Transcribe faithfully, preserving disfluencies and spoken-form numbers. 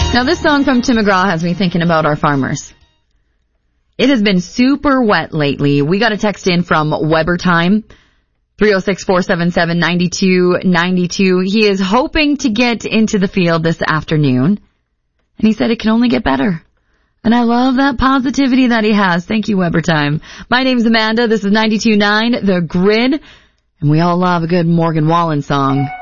Now, this song from Tim McGraw has me thinking about our farmers. It has been super wet lately. We got a text in from Weber Time, three oh six, four seven seven, nine two nine two. He is hoping to get into the field this afternoon, and he said it can only get better. And I love that positivity that he has. Thank you, Weber Time. My name's Amanda. This is ninety-two point nine, The Grid, and we all love a good Morgan Wallen song.